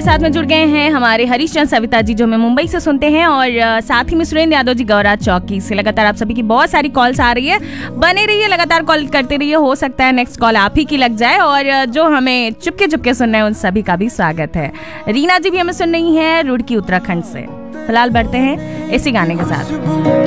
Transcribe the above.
साथ में जुड़ गए हैं हमारे हरीश चंद सविता जी, जो हमें मुंबई से सुनते हैं, और साथ ही में सुरेंद्र यादव जी गौरा चौकी से। लगातार आप सभी की बहुत सारी कॉल्स आ रही है, बने रहिए, लगातार कॉल करते रहिए, हो सकता है नेक्स्ट कॉल आप ही की लग जाए। और जो हमें चुपके चुपके सुन रहे हैं उन सभी का भी स्वागत है। रीना जी भी हमें सुन रही है रुड़की उत्तराखंड से। फिलहाल बढ़ते हैं इसी गाने के साथ।